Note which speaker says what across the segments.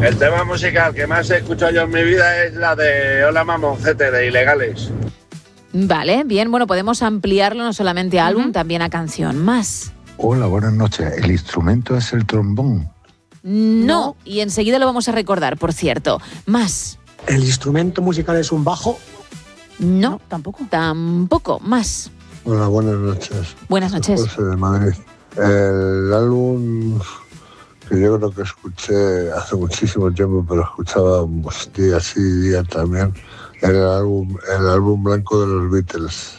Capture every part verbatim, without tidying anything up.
Speaker 1: El tema musical que más he escuchado yo en mi vida es la de Hola Mamoncete, de Ilegales.
Speaker 2: Vale, bien, bueno, podemos ampliarlo no solamente a álbum, uh-huh. también a canción. Más.
Speaker 3: Hola, buenas noches. ¿El instrumento es el trombón?
Speaker 2: No, no, y enseguida lo vamos a recordar, por cierto. Más.
Speaker 4: ¿El instrumento musical es un bajo?
Speaker 2: No, no tampoco. Tampoco, más.
Speaker 5: Hola, buenas noches.
Speaker 2: Buenas noches.
Speaker 5: José de Madrid. El álbum que yo creo que escuché hace muchísimo tiempo, pero escuchaba días sí, días también, era el álbum, el álbum blanco de los Beatles.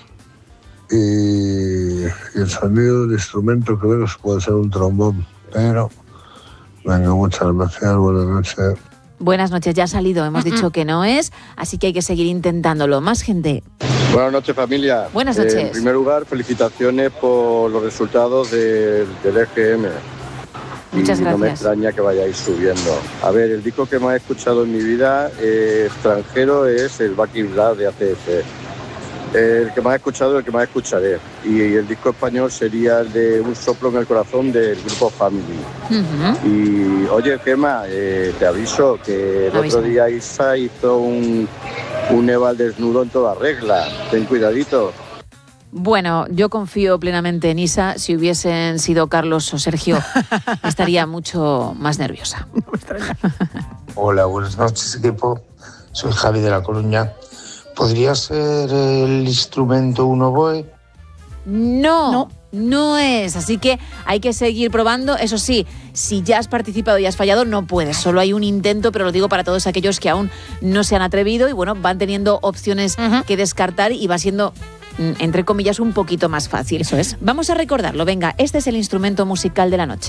Speaker 5: Y, y el sonido del instrumento creo que puede ser un trombón, pero venga, muchas gracias, buenas noches.
Speaker 2: Buenas noches, ya ha salido, hemos uh-huh. dicho que no es, así que hay que seguir intentándolo. Más gente.
Speaker 6: Buenas noches, familia.
Speaker 2: Buenas noches.
Speaker 6: Eh, en primer lugar, felicitaciones por los resultados de, del E G M.
Speaker 2: Muchas
Speaker 6: y
Speaker 2: gracias.
Speaker 6: No me extraña que vayáis subiendo. A ver, el disco que más he escuchado en mi vida eh, extranjero es el Back in Black de A C F. El que más he escuchado, el que más escucharé. Y el disco español sería el de Un soplo en el corazón del grupo Family. Uh-huh. Y oye, Gemma, eh, te aviso que el
Speaker 2: Aviso.
Speaker 6: otro día Isa hizo un, un Eva al desnudo en toda regla. Ten cuidadito.
Speaker 2: Bueno, yo confío plenamente en Isa. Si hubiesen sido Carlos o Sergio, estaría mucho más nerviosa.
Speaker 7: Hola, buenas noches, equipo. Soy Javi de La Coruña. ¿Podría ser el instrumento un oboe?
Speaker 2: No, no, no es. Así que hay que seguir probando. Eso sí, si ya has participado y has fallado, no puedes. Solo hay un intento, pero lo digo para todos aquellos que aún no se han atrevido y bueno, van teniendo opciones uh-huh. que descartar y va siendo, entre comillas, un poquito más fácil.
Speaker 8: Eso es.
Speaker 2: Vamos a recordarlo. Venga, este es el instrumento musical de la noche.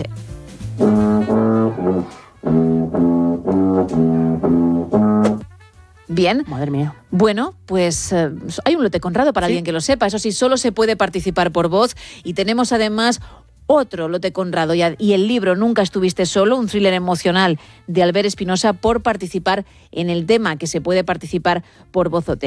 Speaker 2: Bien.
Speaker 8: Madre mía.
Speaker 2: Bueno, pues eh, hay un lote Conrado para ¿Sí? alguien que lo sepa. Eso sí, solo se puede participar por voz. Y tenemos además otro lote Conrado y, y el libro Nunca estuviste solo, un thriller emocional de Albert Espinosa por participar en el tema que se puede participar por voz o texto.